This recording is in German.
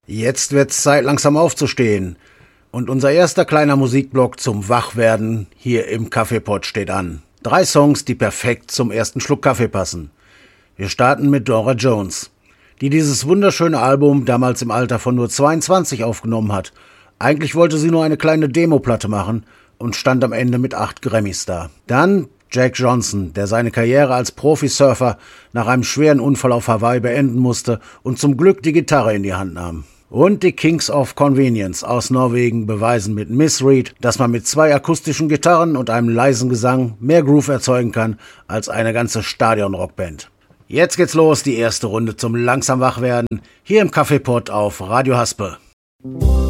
Jetzt wird's Zeit, langsam aufzustehen. Und unser erster kleiner Musikblock zum Wachwerden hier im Kaffeepott steht an. 3 Songs, die perfekt zum ersten Schluck Kaffee passen. Wir starten mit Norah Jones, die dieses wunderschöne Album damals im Alter von nur 22 aufgenommen hat. Eigentlich wollte sie nur eine kleine Demoplatte machen und stand am Ende mit 8 Grammys da. Dann Jack Johnson, der seine Karriere als Profisurfer nach einem schweren Unfall auf Hawaii beenden musste und zum Glück die Gitarre in die Hand nahm. Und die Kings of Convenience aus Norwegen beweisen mit Miss Reed, dass man mit 2 akustischen Gitarren und einem leisen Gesang mehr Groove erzeugen kann als eine ganze Stadion-Rockband. Jetzt geht's los, die erste Runde zum langsam Wachwerden, hier im Kaffeepott auf Radio Haspe.